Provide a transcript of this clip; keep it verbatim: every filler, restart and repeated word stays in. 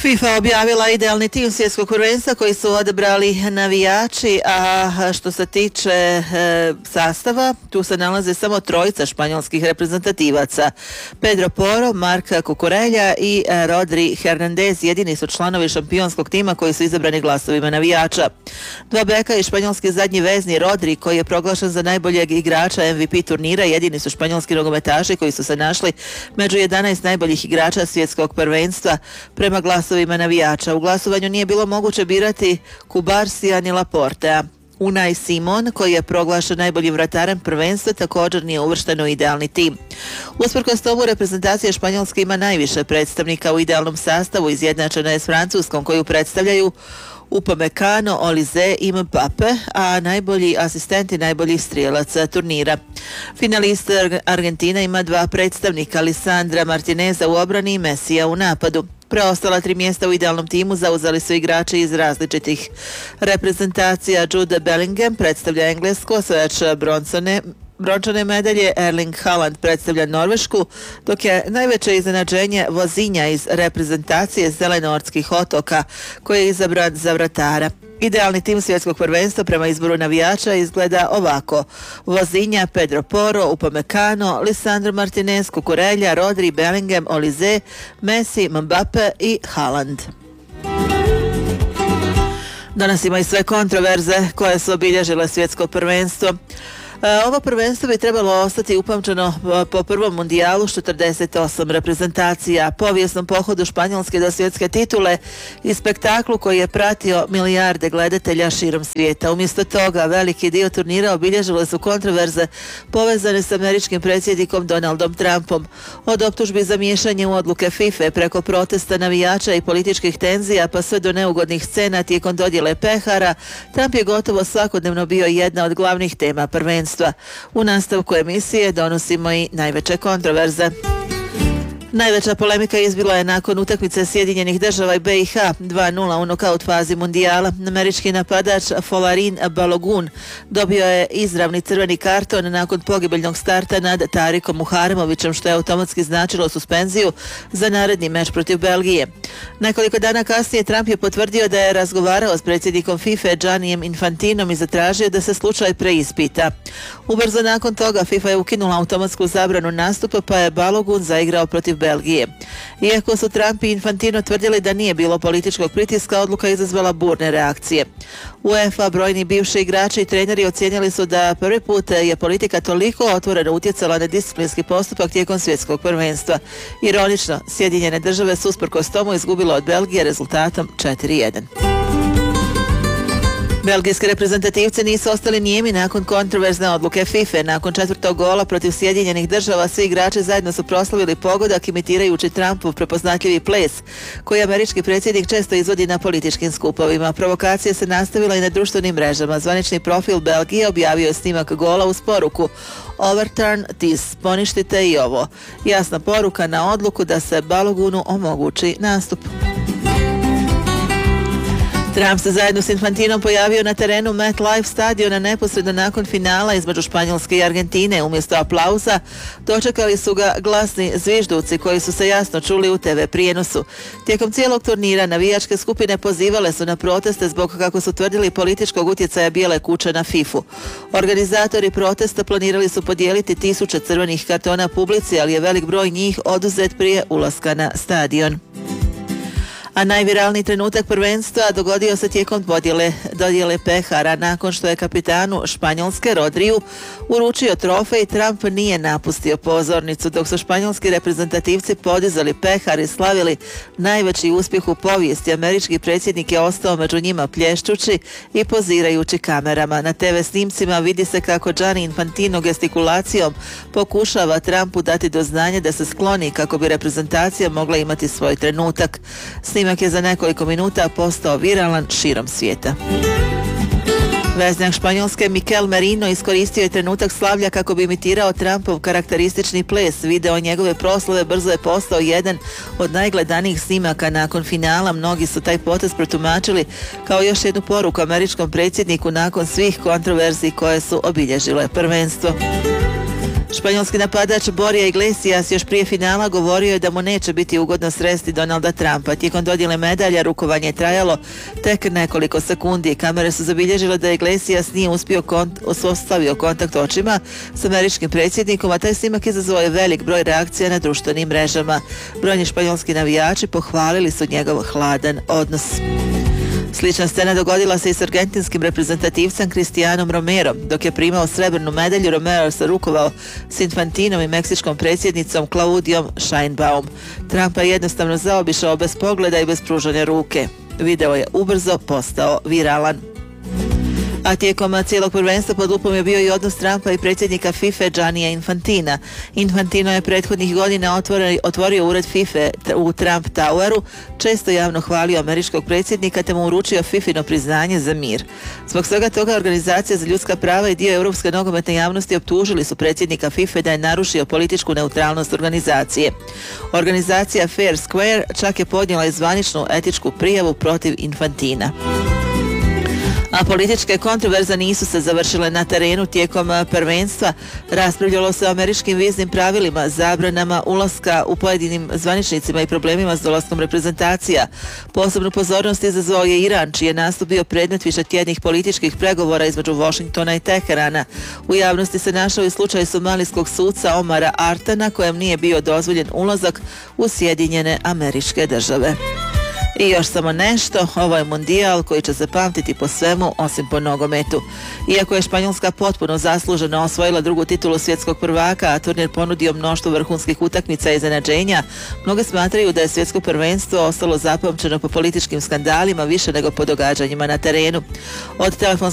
FIFA objavila idealni tim svjetskog prvenstva koji su odabrali navijači, a što se tiče e, sastava, tu se nalaze samo trojica španjolskih reprezentativaca. Pedro Porro, Marc Cucurella i Rodri Hernandez jedini su članovi šampionskog tima koji su izabrani glasovima navijača. Dva beka i španjolski zadnji vezni Rodri, koji je proglašen za najboljeg igrača M V P turnira, jedini su španjolski nogometaši koji su se našli među jedanaest najboljih igrača svjetskog prvenstva prema glasovima navijača. U glasovanju nije bilo moguće birati Kubarsija ni Laportea. Unai Simon, koji je proglašen najboljim vratarem prvenstva, također nije uvršten u idealni tim. Usprkos tomu, reprezentacija Španjolske ima najviše predstavnika u idealnom sastavu, izjednačena je s Francuskom, koju predstavljaju Upamecano, Olise i Mbappe, a najbolji asistent i najbolji strijelac turnira. Finalista Argentina ima dva predstavnika, Lisandra Martineza u obrani i Messija u napadu. Preostala tri mjesta u idealnom timu zauzeli su igrači iz različitih reprezentacija. Jude Bellingham predstavlja Englesku, osvajač bronzane brončane medalje. Erling Haaland predstavlja Norvešku, dok je najveće iznenađenje Vozinja iz reprezentacije Zelenortskih otoka, koji je izabran za vratara. Idealni tim svjetskog prvenstva prema izboru navijača izgleda ovako: Vozinja, Pedro Porro, Upamecano, Lisandro Martinez, Cucurella, Rodri, Bellingham, Olise, Messi, Mbappe i Haaland. Danas ima i sve kontroverze koje su obilježile svjetsko prvenstvo. Ovo prvenstvo bi trebalo ostati upamćeno po prvom mundijalu s četrdeset osam reprezentacija, povijesnom pohodu Španjolske do svjetske titule i spektaklu koji je pratio milijarde gledatelja širom svijeta. Umjesto toga, veliki dio turnira obilježile su kontroverze povezane s američkim predsjednikom Donaldom Trumpom. Od optužbi za miješanje u odluke FIFA preko protesta navijača i političkih tenzija pa sve do neugodnih scena tijekom dodjele pehara, Trump je gotovo svakodnevno bio jedna od glavnih tema prvenstva. U nastavku emisije donosimo i najveće kontroverze. Najveća polemika izbila je nakon utakmice Sjedinjenih država i B i H dva nula u nokaut fazi mundijala. Američki napadač Folarin Balogun dobio je izravni crveni karton nakon pogibeljnog starta nad Tarikom Muharemovićem, što je automatski značilo suspenziju za naredni meč protiv Belgije. Nekoliko dana kasnije Trump je potvrdio da je razgovarao s predsjednikom FIFA Giannijem Infantinom i zatražio da se slučaj preispita. Ubrzo nakon toga FIFA je ukinula automatsku zabranu nastupa, pa je Balogun zaigrao protiv Belgije. Iako su Trump i Infantino tvrdili da nije bilo političkog pritiska, odluka je izazvala burne reakcije. UEFA, brojni bivši igrači i treneri ocijenili su da prvi put je politika toliko otvoreno utjecala na disciplinski postupak tijekom svjetskog prvenstva. Ironično, Sjedinjene države su usprkos tomu izgubilo od Belgije rezultatom četiri jedan. Belgijski reprezentativci nisu ostali nijemi nakon kontroverzne odluke FIFA. Nakon četvrtog gola protiv Sjedinjenih država svi igrači zajedno su proslavili pogodak imitirajući Trumpov prepoznatljivi ples koji američki predsjednik često izvodi na političkim skupovima. Provokacija se nastavila i na društvenim mrežama. Zvanični profil Belgije objavio je snimak gola uz poruku Overturn this, poništite i ovo. Jasna poruka na odluku da se Balogunu omogući nastup. Trump se zajedno s Infantinom pojavio na terenu MetLife stadiona neposredno nakon finala između Španjolske i Argentine. Umjesto aplauza dočekali su ga glasni zvižduci koji su se jasno čuli u te ve prijenosu. Tijekom cijelog turnira navijačke skupine pozivale su na proteste zbog, kako su tvrdili, političkog utjecaja Bijele kuće na fifu. Organizatori protesta planirali su podijeliti tisuće crvenih kartona publici, ali je velik broj njih oduzet prije ulaska na stadion. A najviralniji trenutak prvenstva dogodio se tijekom dodjele, dodjele pehara. Nakon što je kapitanu Španjolske Rodriju uručio trofej, Trump nije napustio pozornicu, dok su španjolski reprezentativci podizali pehar i slavili najveći uspjeh u povijesti. Američki predsjednik je ostao među njima plješćući i pozirajući kamerama. Na te ve snimcima vidi se kako Gianni Infantino gestikulacijom pokušava Trumpu dati do znanja da se skloni kako bi reprezentacija mogla imati svoj trenutak. Snimak je za nekoliko minuta postao viralan širom svijeta. Veznjak Španjolske Mikel Merino iskoristio je trenutak slavlja kako bi imitirao Trumpov karakteristični ples. Video njegove proslave brzo je postao jedan od najgledanijih snimaka nakon finala. Mnogi su taj potez protumačili kao još jednu poruku američkom predsjedniku nakon svih kontroverzi koje su obilježile prvenstvo. Španjolski napadač Borja Iglesias još prije finala govorio je da mu neće biti ugodno sresti Donalda Trumpa. Tijekom dodjele medalja rukovanje je trajalo tek nekoliko sekundi. Kamere su zabilježile da Iglesias nije uspio kont- ospostavio kontakt očima s američkim predsjednikom, a taj snimak izazvao je velik broj reakcija na društvenim mrežama. Brojni španjolski navijači pohvalili su njegov hladan odnos. Slična scena dogodila se i s argentinskim reprezentativcem Cristianom Romerom. Dok je primao srebrnu medalju, Romero se rukovao s Infantinom i meksičkom predsjednicom Claudijom Sheinbaum. Trumpa je jednostavno zaobišao bez pogleda i bez pružanja ruke. Video je ubrzo postao viralan. A tijekom cijelog prvenstva pod lupom je bio i odnos Trumpa i predsjednika FIFA Giannija Infantina. Infantino je prethodnih godina otvorio, otvorio ured FIFA u Trump Toweru, često javno hvalio američkog predsjednika te mu uručio fifino priznanje za mir. Zbog svega toga Organizacija za ljudska prava i dio europske nogometne javnosti optužili su predsjednika FIFA da je narušio političku neutralnost organizacije. Organizacija Fair Square čak je podnijela i zvaničnu etičku prijavu protiv Infantina. A političke kontroverze nisu se završile na terenu tijekom prvenstva. Raspravljalo se o američkim viznim pravilima, zabranama ulaska u pojedinim zvaničnicima i problemima s dolaskom reprezentacija. Posebnu pozornost izazvao je Iran, čiji je nastup bio predmet višetjednih političkih pregovora između Washingtona i Teherana. U javnosti se našao i slučaj somalijskog suca Omara Artana, kojem nije bio dozvoljen ulazak u Sjedinjene Američke Države. I još samo nešto, ovo je mundijal koji će se pamtiti po svemu osim po nogometu. Iako je Španjolska potpuno zasluženo osvojila drugu titulu svjetskog prvaka, a turnir ponudio mnoštvo vrhunskih utakmica i iznenađenja, mnogi smatraju da je svjetsko prvenstvo ostalo zapamćeno po političkim skandalima više nego po događanjima na terenu. Od telefonskog